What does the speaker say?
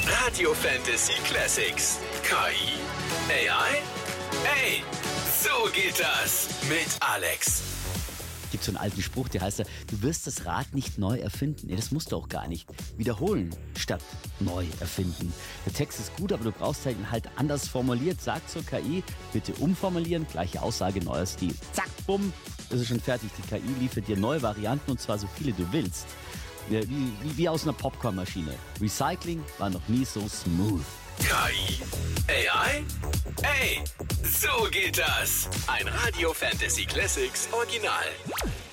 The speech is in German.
Radio Fantasy Classics. KI? AI? Hey, so geht das mit Alex. Gibt so einen alten Spruch, der heißt ja, du wirst das Rad nicht neu erfinden. Nee, das musst du auch gar nicht. Wiederholen statt neu erfinden. Der Text ist gut, aber du brauchst halt anders formuliert. Sag zur KI, bitte umformulieren, gleiche Aussage, neuer Stil. Zack, bumm, das ist schon fertig. Die KI liefert dir neue Varianten und zwar so viele du willst. Wie aus einer Popcornmaschine. Recycling war noch nie so smooth. KI? AI? Hey, so geht das. Ein Radio Fantasy Classics Original.